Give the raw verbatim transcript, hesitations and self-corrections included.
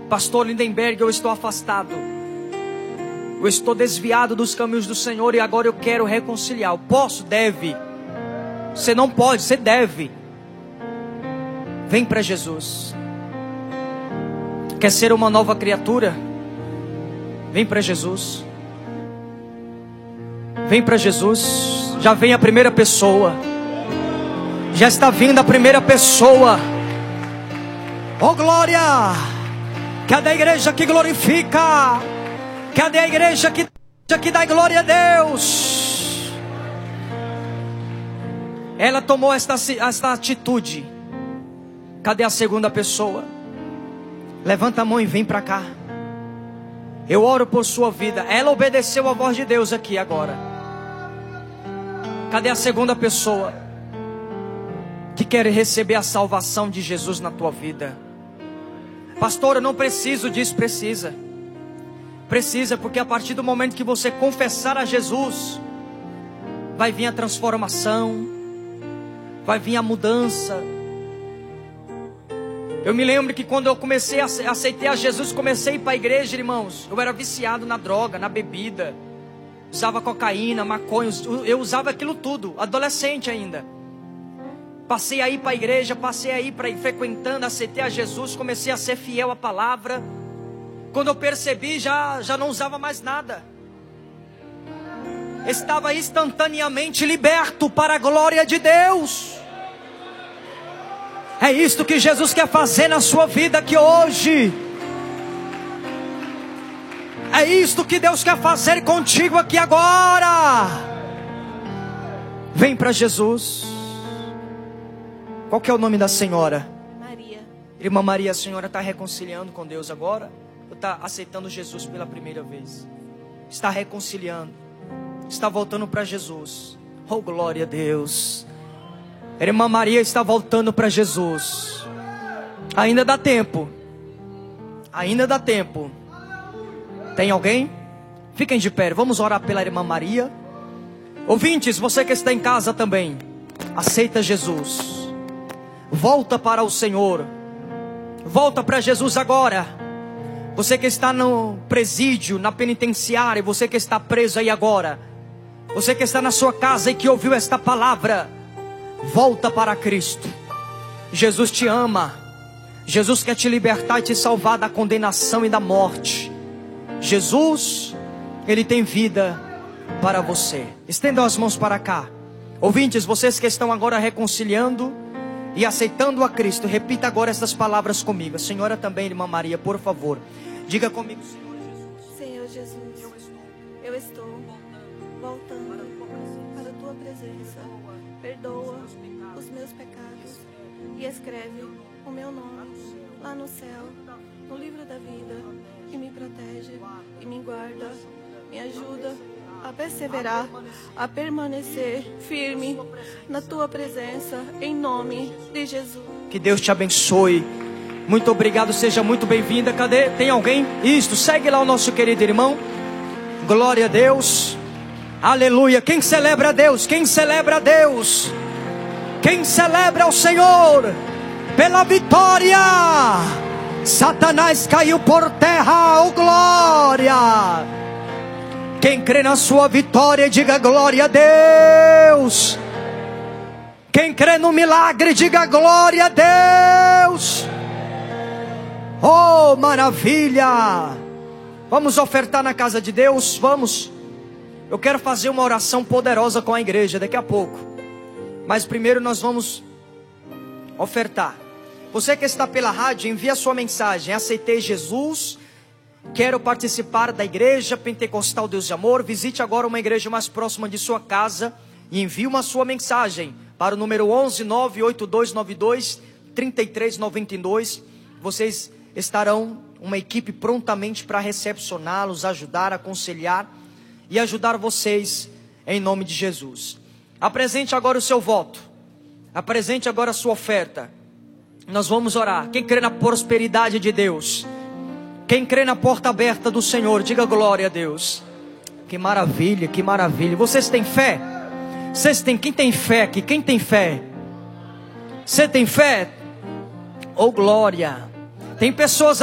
Pastor Lindenberg, eu estou afastado. Eu estou desviado dos caminhos do Senhor e agora eu quero reconciliar. Eu posso? Deve. Você não pode, você deve. Vem para Jesus. Quer ser uma nova criatura? Vem para Jesus. Vem para Jesus. Já vem a primeira pessoa. Já está vindo a primeira pessoa. Oh glória! Cadê a igreja que glorifica? Cadê a igreja que, que dá glória a Deus? Ela tomou esta, esta atitude. Cadê a segunda pessoa? Levanta a mão e vem para cá. Eu oro por sua vida. Ela obedeceu a voz de Deus aqui agora. Cadê a segunda pessoa que quer receber a salvação de Jesus na tua vida? Pastor, eu não preciso disso. Precisa. Precisa, porque a partir do momento que você confessar a Jesus, vai vir a transformação, vai vir a mudança. Eu me lembro que quando eu comecei a aceitar a Jesus, comecei a ir para a igreja, irmãos. Eu era viciado na droga, na bebida. Usava cocaína, maconha, eu usava aquilo tudo, adolescente ainda. Passei a ir para a igreja, passei a ir para ir frequentando, aceitei a Jesus, comecei a ser fiel à palavra. Quando eu percebi, já, já não usava mais nada. Estava instantaneamente liberto para a glória de Deus. É isto que Jesus quer fazer na sua vida aqui hoje. É isto que Deus quer fazer contigo aqui agora. Vem para Jesus. Qual que é o nome da senhora? Maria. Irmã Maria, a senhora está reconciliando com Deus agora? Ou está aceitando Jesus pela primeira vez? Está reconciliando. Está voltando para Jesus. Oh, glória a Deus. A irmã Maria está voltando para Jesus. Ainda dá tempo. Ainda dá tempo. Tem alguém? Fiquem de pé. Vamos orar pela irmã Maria. Ouvintes, você que está em casa também, aceita Jesus. Volta para o Senhor. Volta para Jesus agora. Você que está no presídio, na penitenciária, você que está preso aí agora, você que está na sua casa e que ouviu esta palavra, volta para Cristo. Jesus te ama. Jesus quer te libertar e te salvar da condenação e da morte. Jesus, Ele tem vida para você. Estendam as mãos para cá. Ouvintes, vocês que estão agora reconciliando e aceitando a Cristo, repita agora essas palavras comigo. A senhora também, irmã Maria, por favor. Diga comigo, Senhor Jesus. Senhor Jesus, eu estou voltando para a tua presença. Perdoa os meus pecados e escreve o meu nome lá no céu, no livro da vida, e me protege e me guarda, me ajuda a perseverar, a permanecer firme na tua presença, em nome de Jesus. Que Deus te abençoe. Muito obrigado, seja muito bem-vinda. Cadê? Tem alguém? Isto, segue lá o nosso querido irmão. Glória a Deus. Aleluia. Quem celebra a Deus? Quem celebra a Deus? Quem celebra o Senhor pela vitória? Satanás caiu por terra, oh glória. Quem crê na sua vitória, diga glória a Deus. Quem crê no milagre, diga glória a Deus. Oh, maravilha. Vamos ofertar na casa de Deus, vamos. Eu quero fazer uma oração poderosa com a igreja daqui a pouco. Mas primeiro nós vamos ofertar. Você que está pela rádio, envie a sua mensagem. Aceitei Jesus, quero participar da igreja Pentecostal Deus de Amor. Visite agora uma igreja mais próxima de sua casa e envie uma sua mensagem para o número onze, nove oito dois nove dois, três três nove dois. Vocês estarão uma equipe prontamente para recepcioná-los, ajudar, aconselhar e ajudar vocês em nome de Jesus. Apresente agora o seu voto. Apresente agora a sua oferta. Nós vamos orar. Quem crê na prosperidade de Deus, quem crê na porta aberta do Senhor, diga glória a Deus. Que maravilha, que maravilha. Vocês têm fé? Vocês têm, quem tem fé aqui? Quem tem fé? Você tem fé? Oh glória. Tem pessoas